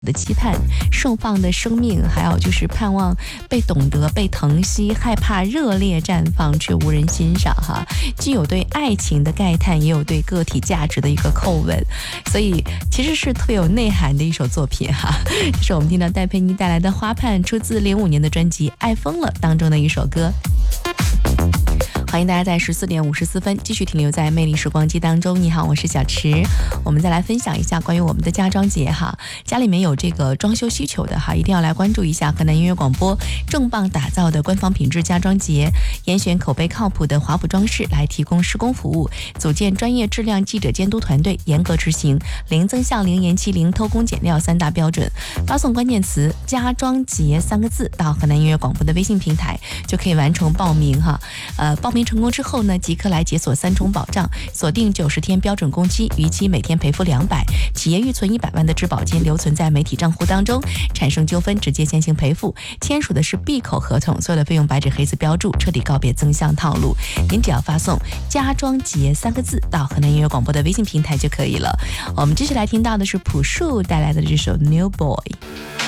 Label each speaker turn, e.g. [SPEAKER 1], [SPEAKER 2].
[SPEAKER 1] 的期盼，盛放的生命，还有就是盼望被懂得、被疼惜，害怕热烈绽放却无人欣赏哈。既有对爱情的慨叹，也有对个体价值的一个叩问，所以其实是特别有内涵的一首作品哈。这是我们听到戴佩妮带来的《花畔》，出自05年的专辑《爱疯了》当中的一首歌。欢迎大家在14点54分继续停留在魅力时光机当中。你好，我是小池。我们再来分享一下关于我们的家装节哈，家里面有这个装修需求的哈，一定要来关注一下河南音乐广播重磅打造的官方品质家装节，严选口碑靠谱的华府装饰来提供施工服务，组建专业质量记者监督团队，严格执行零增项、零延期、零偷工减料3大标准。发送关键词家装节3个字到河南音乐广播的微信平台，就可以完成报名哈。报名成功之后呢，即刻来解锁3重保障，锁定90天标准工期，逾期每天赔付200，企业预存100万的质保金留存在媒体账户当中，产生纠纷直接先行赔付，签署的是闭口合同，所有的费用白纸黑字标注，彻底告别增项套路。您只要发送家装节3个字到河南音乐广播的微信平台就可以了。我们继续来听到的是朴树带来的这首 New Boy。